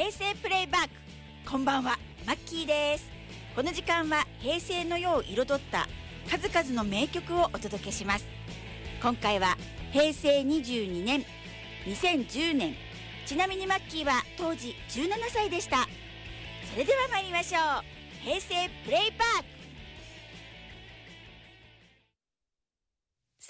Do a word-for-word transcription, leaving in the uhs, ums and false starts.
平成プレイバック。こんばんは、マッキーです。この時間は平成の世を彩った数々の名曲をお届けします。今回は平成にじゅうにねん、にせんじゅうねん。ちなみにマッキーは当時じゅうななさいでした。それでは参りましょう。平成プレイバック。